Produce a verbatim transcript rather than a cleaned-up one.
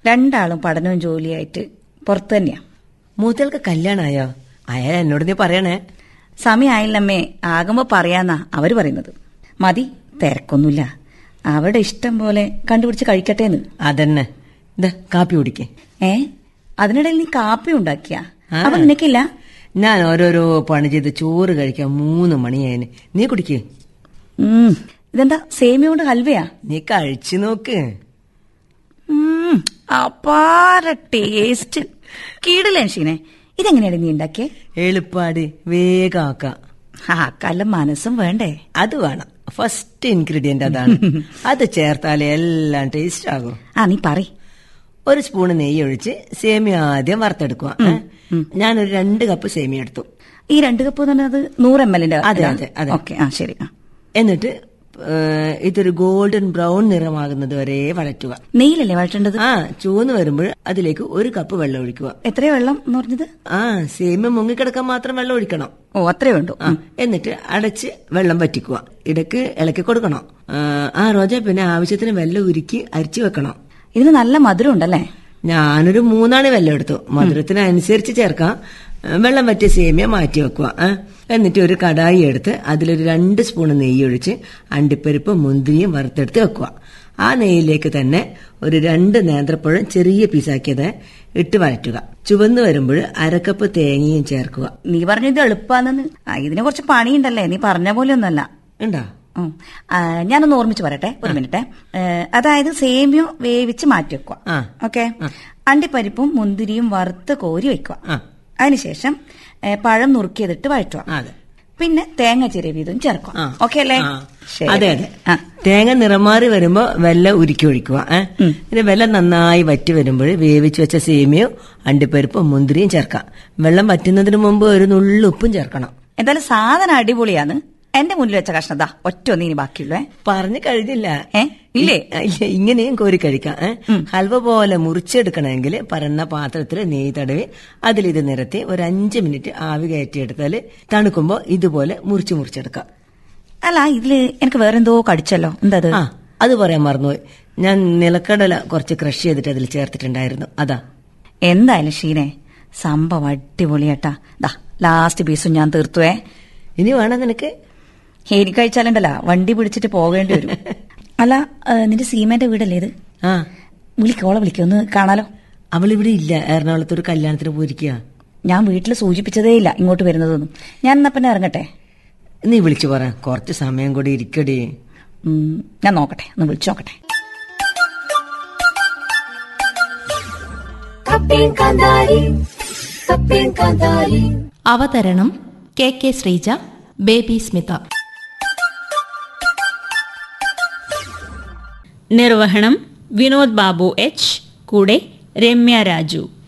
രണ്ടാളും പഠനവും ജോലിയായിട്ട് പുറത്തു തന്നെയാ. മൂത്തയാൾക്ക് കല്യാണമായോ? അയാൾ എന്നോട് നീ പറയണേ. സമയമായില്ലമ്മേ, ആകുമ്പോ പറയാന്നാ അവര് പറയുന്നത്. മതി, തിരക്കൊന്നുമില്ല. അവരുടെ ഇഷ്ടം പോലെ കണ്ടുപിടിച്ച് കഴിക്കട്ടേന്ന്. അതന്നെ. ഇതാ കാപ്പി കുടിക്കേ. ഏ അതിനിടയിൽ നീ കാപ്പി ഉണ്ടാക്കിയാ? അപ്പൊ നിനക്കില്ല? ഞാൻ ഓരോരോ പണി ചെയ്ത് ചോറ് കഴിക്കാൻ മൂന്ന് മണിയായന്. നീ കുടിക്കേ. ഉം ഇതെന്താ സേമിയ കൊണ്ട് ഹൽവയാ? നീ കഴിച്ചു നോക്ക്. ഉം അപാര ടേസ്റ്റ്. കീടലേ ഷീനെ. ഇതെങ്ങനെയാണ് നീ ഉണ്ടാക്കിയേ? എളുപ്പാട്, വേഗാക്കാം. ആക്കാലും മനസ്സും വേണ്ടേ? അത് വേണം. ഫസ്റ്റ് ഇൻഗ്രീഡിയന്റ് അതാണ്. അത് ചേർത്താലേ എല്ലാം ടേസ്റ്റ് ആകും. ആ നീ പറ. ഒരു സ്പൂണ് നെയ്യ് ഒഴിച്ച് സേമിയ ആദ്യം വറുത്തെടുക്കുക. ഞാനൊരു രണ്ട് കപ്പ് സേമിയ എടുത്തു. ഈ രണ്ട് കപ്പ് പറഞ്ഞത് നൂറ് എം എല്ലിന്റെ? അതെ അതെ അതെ. ഓക്കെ, ആ ശരി. എന്നിട്ട് ഇതൊരു ഗോൾഡൻ ബ്രൗൺ നിറമാകുന്നത് വരെ വഴറ്റുക. നെയ്യിലല്ലേ വഴറ്റേണ്ടത്? ആ ചുവന്ന് വരുമ്പോൾ അതിലേക്ക് ഒരു കപ്പ് വെള്ളം ഒഴിക്കുക. എത്രയോ വെള്ളം എന്ന് പറഞ്ഞത്? ആ സേമിയ മുങ്ങിക്കിടക്കാൻ മാത്രം വെള്ളം ഒഴിക്കണം. ഓ അത്രേ വേണ്ടു. എന്നിട്ട് അടച്ച് വെള്ളം വറ്റിക്കുക. ഇടയ്ക്ക് ഇളക്കി കൊടുക്കണം. ആ റോജ പിന്നെ ആവശ്യത്തിന് വെള്ളം ഉരുക്കി അരിച്ചു വെക്കണം. ഇതിന് നല്ല മധുരം ഉണ്ടല്ലേ? ഞാനൊരു മൂന്നാണ് വെള്ളം എടുത്തു. മധുരത്തിനനുസരിച്ച് ചേർക്കാം. വെള്ളം വറ്റിയ സേമിയ മാറ്റി വെക്കുക. എന്നിട്ട് ഒരു കടായി എടുത്ത് അതിലൊരു രണ്ട് സ്പൂണ് നെയ്യ് ഒഴിച്ച് അണ്ടിപ്പരിപ്പ് മുന്തിരിയും വറുത്തെടുത്ത് വെക്കുക. ആ നെയ്യിലേക്ക് തന്നെ ഒരു രണ്ട് നേന്ത്രപ്പഴം ചെറിയ പീസാക്കിയത് ഇട്ട് വഴറ്റുക. ചുവന്ന് വരുമ്പോൾ അരക്കപ്പ് തേങ്ങയും ചേർക്കുക. നീ പറഞ്ഞത് എളുപ്പാന്ന്. ഇതിനെ കുറച്ച് പണിയുണ്ടല്ലേ? നീ പറഞ്ഞ പോലെ ഒന്നല്ല. ഉണ്ടാ? ഞാനൊന്ന് ഓർമ്മിച്ച് പറയട്ടെ, ഒരു മിനിറ്റ്. അതായത് സേമിയ വേവിച്ച് മാറ്റി വെക്കുക. ഓക്കെ. അണ്ടിപ്പരിപ്പും മുന്തിരിയും വറുത്ത് കോരി വെക്കുക. അതിനുശേഷം പഴം നുറുക്കിയതിട്ട് വഴറ്റുക. പിന്നെ തേങ്ങ ചിരവിയതും ചേർക്കുക. ഓക്കെ അല്ലേ? അതെ അതെ. തേങ്ങ നിറമാറി വരുമ്പോ വെള്ളം ഉരുക്കി ഒഴിക്കുക. പിന്നെ വെള്ളം നന്നായി വറ്റി വരുമ്പോൾ വേവിച്ച് വെച്ച സേമിയോ അണ്ടിപ്പരിപ്പും മുന്തിരിയും ചേർക്കാം. വെള്ളം വറ്റുന്നതിന് മുമ്പ് ഒരു നുള്ളു ഉപ്പും ചേർക്കണം. എന്തായാലും സാധനം അടിപൊളിയാണ്. എന്റെ മുന്നിൽ വെച്ച കഷ്ണതാ ഒറ്റ ഒന്നിനി ബാക്കിയുള്ളേ. പറഞ്ഞു കഴിഞ്ഞില്ല. ഏ ഇല്ലേ? ഇല്ല, ഇങ്ങനെയും കോരി കഴിക്കാം. ഹൽവ പോലെ മുറിച്ചെടുക്കണമെങ്കിൽ പരന്ന പാത്രത്തിൽ നെയ്യ് തടവി അതിലിത് നിരത്തി ഒരു അഞ്ച് മിനിറ്റ് ആവി കയറ്റിയെടുത്താൽ തണുക്കുമ്പോ ഇതുപോലെ മുറിച്ച് മുറിച്ചെടുക്കാം. അല്ല, ഇതില് എനിക്ക് വേറെന്തോ കടിച്ചല്ലോ. എന്താ? ആ അത് പറയാൻ മറന്നുപോയി. ഞാൻ നിലക്കടല കുറച്ച് ക്രഷ് ചെയ്തിട്ട് അതിൽ ചേർത്തിട്ടുണ്ടായിരുന്നു. അതാ. എന്തായാലും ഷീനെ സംഭവം അടിപൊളിയാട്ടാ. ദാ ലാസ്റ്റ് പീസും ഞാൻ തീർത്തുവേ. ഇനി വേണം നിനക്ക്? എനിക്ക് കഴിച്ചാലുണ്ടല്ല വണ്ടി പിടിച്ചിട്ട് പോകേണ്ടി വരും. അല്ല, നിന്റെ സീമേന്റെ വീടല്ലേ ഇത്? ആ വിളിക്കോളെ വിളിക്കുക, ഒന്ന് കാണാലോ. അവളിവിടെ ഇല്ല, എറണാകുളത്ത് ഒരു കല്യാണത്തിന് പോയിരിക്കുക. ഞാൻ വീട്ടിൽ സൂചിപ്പിച്ചതേ ഇല്ല ഇങ്ങോട്ട് വരുന്നതൊന്നും. ഞാൻ എന്നാ പിന്നെ ഇറങ്ങട്ടെ. നീ വിളിച്ചു പറ, കുറച്ച് സമയം കൂടി ഇരിക്കടി. ഞാൻ നോക്കട്ടെ, ഒന്ന് വിളിച്ചു നോക്കട്ടെ. അവതരണം K K Sreeja, baby Smitha. നിർവഹണം വിനോദ് ബാബു എച്ച്. കൂടെ രമ്യ രാജു.